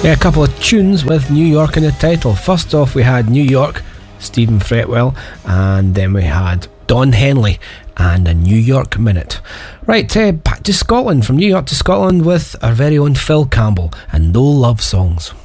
Yeah, a couple of tunes with New York in the title. First off, we had New York, Stephen Fretwell, and then we had Don Henley and a New York Minute. Right, back to Scotland, from New York to Scotland with our very own Phil Campbell and No Love Songs.